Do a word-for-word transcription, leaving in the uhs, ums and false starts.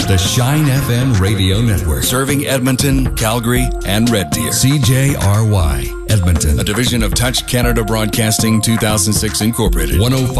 The Shine F M Radio Network. Serving Edmonton, Calgary, and Red Deer. C J R Y, Edmonton. A division of Touch Canada Broadcasting two thousand six Incorporated. one oh five